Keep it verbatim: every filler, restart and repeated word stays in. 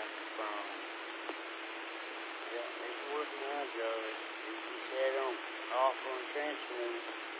microphone. Yeah, it's working now, Joe. He said on off on transmitter.